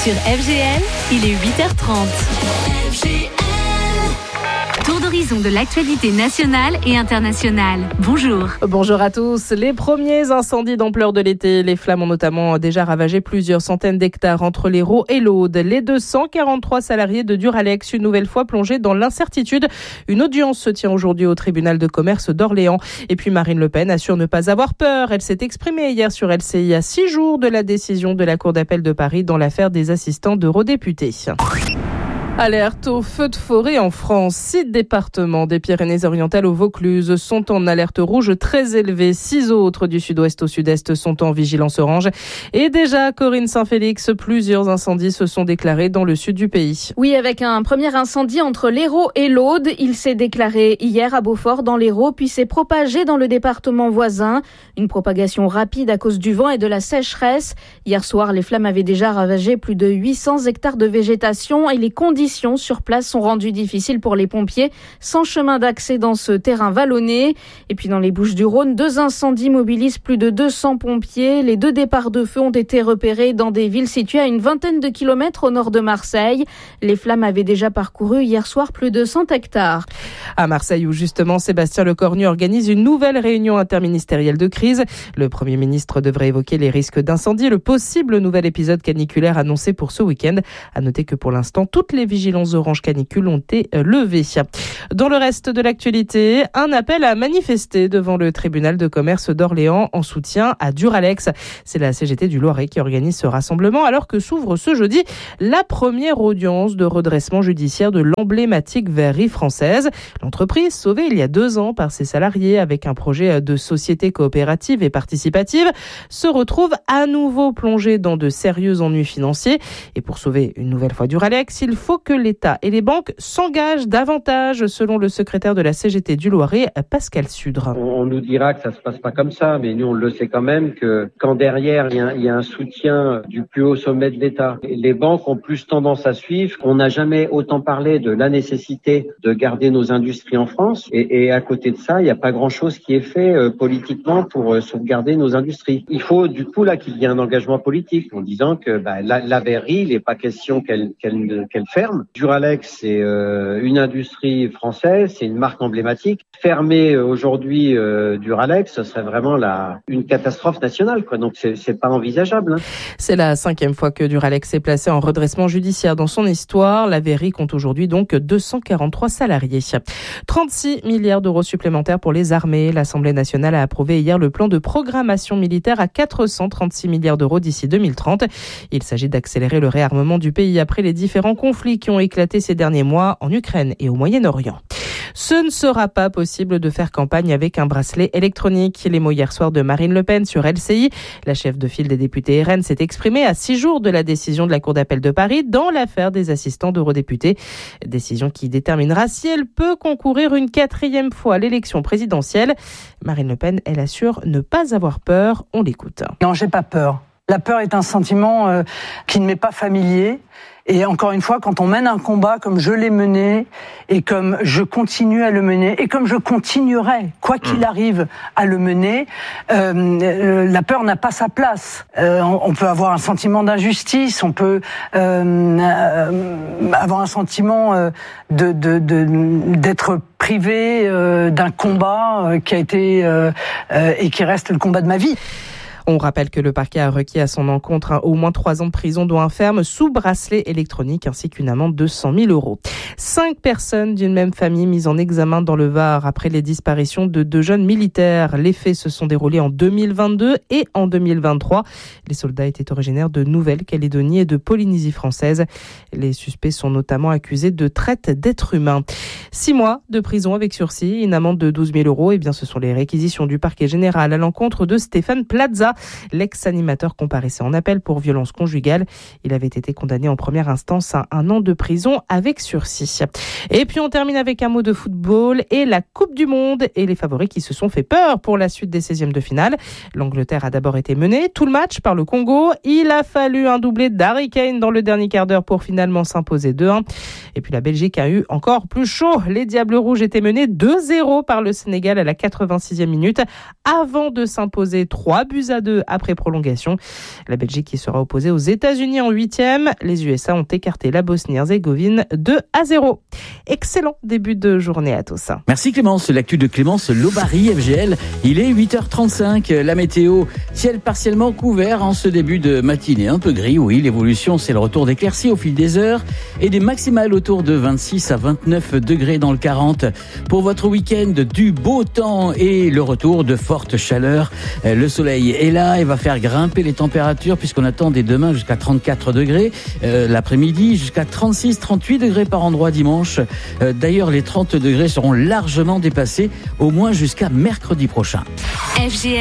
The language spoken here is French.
Sur FGN, il est 8h30. Tour d'horizon de l'actualité nationale et internationale. Bonjour. Bonjour à tous. Les premiers incendies d'ampleur de l'été. Les flammes ont notamment déjà ravagé plusieurs centaines d'hectares entre l'Hérault et l'Aude. Les 243 salariés de Duralex, une nouvelle fois plongés dans l'incertitude. Une audience se tient aujourd'hui au tribunal de commerce d'Orléans. Et puis Marine Le Pen assure ne pas avoir peur. Elle s'est exprimée hier sur LCI à 6 jours de la décision de la Cour d'appel de Paris dans l'affaire des assistants d'eurodéputés. Alerte au feu de forêt en France. 6 départements des Pyrénées-Orientales au Vaucluse sont en alerte rouge très élevée. 6 autres du sud-ouest au sud-est sont en vigilance orange. Et déjà, Corinne Saint-Félix, plusieurs incendies se sont déclarés dans le sud du pays. Oui, avec un premier incendie entre l'Hérault et l'Aude. Il s'est déclaré hier à Beaufort dans l'Hérault, puis s'est propagé dans le département voisin. Une propagation rapide à cause du vent et de la sécheresse. Hier soir, les flammes avaient déjà ravagé plus de 800 hectares de végétation et les conditions sur place sont rendues difficiles pour les pompiers, sans chemin d'accès dans ce terrain vallonné. Et puis dans les Bouches-du-Rhône, 2 incendies mobilisent plus de 200 pompiers. Les 2 départs de feu ont été repérés dans des villes situées à une vingtaine de kilomètres au nord de Marseille. Les flammes avaient déjà parcouru hier soir plus de 100 hectares. À Marseille, où justement Sébastien Lecornu organise une nouvelle réunion interministérielle de crise. Le Premier ministre devrait évoquer les risques d'incendie, le possible nouvel épisode caniculaire annoncé pour ce week-end. À noter que pour l'instant, toutes les vigilances orange canicule ont été levées. Dans le reste de l'actualité, un appel à manifester devant le tribunal de commerce d'Orléans en soutien à Duralex. C'est la CGT du Loiret qui organise ce rassemblement alors que s'ouvre ce jeudi la première audience de redressement judiciaire de l'emblématique verrerie française. L'entreprise, sauvée il y a 2 ans par ses salariés avec un projet de société coopérative et participative, se retrouve à nouveau plongée dans de sérieux ennuis financiers. Et pour sauver une nouvelle fois Duralex, il faut que l'État et les banques s'engagent davantage, selon le secrétaire de la CGT du Loiret, Pascal Sudre. On nous dira que ça se passe pas comme ça, mais nous on le sait quand même que quand derrière il y a un soutien du plus haut sommet de l'État, les banques ont plus tendance à suivre. On n'a jamais autant parlé de la nécessité de garder nos industries en France, et à côté de ça, il n'y a pas grand-chose qui est fait politiquement pour sauvegarder nos industries. Il faut du coup là qu'il y ait un engagement politique en disant que la verrerie, il n'est pas question qu'elle ferme. Duralex, c'est une industrie française, c'est une marque emblématique. Fermer aujourd'hui Duralex, ce serait vraiment une catastrophe nationale, quoi. Donc c'est pas envisageable. C'est la 5e fois que Duralex est placé en redressement judiciaire dans son histoire. La verrerie compte aujourd'hui donc 243 salariés. 36 milliards d'euros supplémentaires pour les armées. L'Assemblée nationale a approuvé hier le plan de programmation militaire à 436 milliards d'euros d'ici 2030. Il s'agit d'accélérer le réarmement du pays après les différents conflits qui ont éclaté ces derniers mois en Ukraine et au Moyen-Orient. Ce ne sera pas possible de faire campagne avec un bracelet électronique. Les mots hier soir de Marine Le Pen sur LCI. La chef de file des députés RN s'est exprimée à 6 jours de la décision de la Cour d'appel de Paris dans l'affaire des assistants d'eurodéputés. Décision qui déterminera si elle peut concourir une 4e fois à l'élection présidentielle. Marine Le Pen, elle assure ne pas avoir peur. On l'écoute. Non, j'ai pas peur. La peur est un sentiment qui ne m'est pas familier. Et encore une fois, quand on mène un combat comme je l'ai mené, et comme je continue à le mener, et comme je continuerai, quoi qu'il arrive, à le mener, la peur n'a pas sa place. On peut avoir un sentiment d'injustice, on peut avoir un sentiment d'être privé d'un combat qui a été et qui reste le combat de ma vie. On rappelle que le parquet a requis à son encontre au moins 3 ans de prison, dont un ferme sous bracelet électronique, ainsi qu'une amende de 100 000 euros. 5 personnes d'une même famille mises en examen dans le Var après les disparitions de 2 jeunes militaires. Les faits se sont déroulés en 2022 et en 2023. Les soldats étaient originaires de Nouvelle-Calédonie et de Polynésie française. Les suspects sont notamment accusés de traite d'êtres humains. 6 mois de prison avec sursis, une amende de 12 000 euros. Eh bien, ce sont les réquisitions du parquet général à l'encontre de Stéphane Plaza. L'ex-animateur comparaissait en appel pour violence conjugale. Il avait été condamné en première instance à 1 an de prison avec sursis. Et puis on termine avec un mot de football et la Coupe du Monde et les favoris qui se sont fait peur pour la suite des 16e de finale. L'Angleterre a d'abord été menée tout le match par le Congo. Il a fallu un doublé d'Harry Kane dans le dernier quart d'heure pour finalement s'imposer 2-1. Et puis la Belgique a eu encore plus chaud. Les Diables Rouges étaient menés 2-0 par le Sénégal à la 86e minute avant de s'imposer 3-2 3-2 après prolongation. La Belgique qui sera opposée aux États-Unis en 8e. Les USA ont écarté la Bosnie-Herzégovine 2-0. Excellent début de journée à tous. Merci Clémence. L'actu de Clémence Lobary, FGL. Il est 8h35. La météo, ciel partiellement couvert en ce début de matinée. Un peu gris, oui. L'évolution, c'est le retour d'éclaircies au fil des heures et des maximales autour de 26 à 29 degrés dans le 40. Pour votre week-end, du beau temps et le retour de forte chaleur. Le soleil est là et va faire grimper les températures puisqu'on attend dès demain jusqu'à 34 degrés. L'après-midi, jusqu'à 36-38 degrés par endroit dimanche. D'ailleurs, les 30 degrés seront largement dépassés au moins jusqu'à mercredi prochain. FGL.